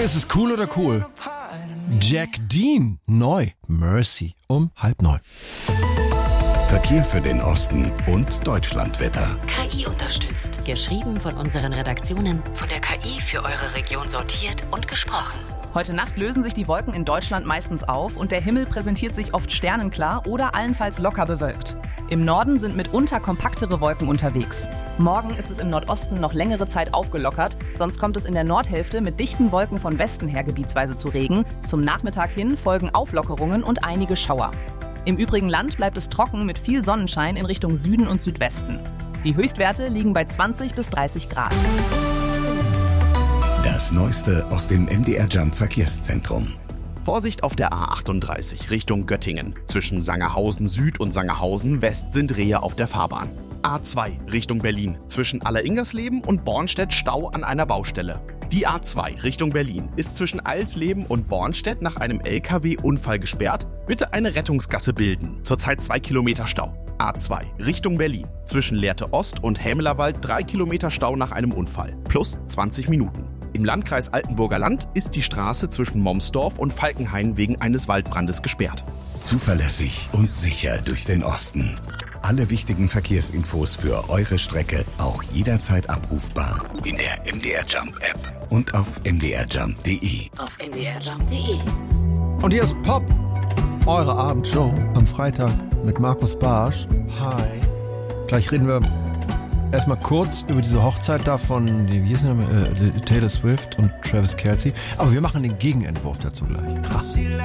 Ist es cool oder cool? Jack Dean, neu, Mercy, um 8:30. Verkehr für den Osten und Deutschlandwetter. KI unterstützt. Geschrieben von unseren Redaktionen, von der KI für eure Region sortiert und gesprochen. Heute Nacht lösen sich die Wolken in Deutschland meistens auf und der Himmel präsentiert sich oft sternenklar oder allenfalls locker bewölkt. Im Norden sind mitunter kompaktere Wolken unterwegs. Morgen ist es im Nordosten noch längere Zeit aufgelockert, sonst kommt es in der Nordhälfte mit dichten Wolken von Westen her gebietsweise zu Regen. Zum Nachmittag hin folgen Auflockerungen und einige Schauer. Im übrigen Land bleibt es trocken mit viel Sonnenschein in Richtung Süden und Südwesten. Die Höchstwerte liegen bei 20 bis 30 Grad. Das Neueste aus dem MDR Jump Verkehrszentrum. Vorsicht auf der A38 Richtung Göttingen. Zwischen Sangerhausen Süd und Sangerhausen West sind Rehe auf der Fahrbahn. A2 Richtung Berlin. Zwischen Alleringersleben und Bornstedt Stau an einer Baustelle. Die A2 Richtung Berlin ist zwischen Alsleben und Bornstedt nach einem LKW-Unfall gesperrt. Bitte eine Rettungsgasse bilden. Zurzeit 2 Kilometer Stau. A2 Richtung Berlin. Zwischen Lehrte Ost und Hämelerwald 3 Kilometer Stau nach einem Unfall. Plus 20 Minuten. Im Landkreis Altenburger Land ist die Straße zwischen Momsdorf und Falkenhain wegen eines Waldbrandes gesperrt. Zuverlässig und sicher durch den Osten. Alle wichtigen Verkehrsinfos für eure Strecke auch jederzeit abrufbar in der MDR Jump App und auf mdrjump.de. Auf mdrjump.de. Und hier ist Pop, eure Abendshow am Freitag mit Markus Barsch. Hi. Gleich reden wir erstmal kurz über diese Hochzeit da von Taylor Swift und Travis Kelce. Aber wir machen den Gegenentwurf dazu gleich. Ha.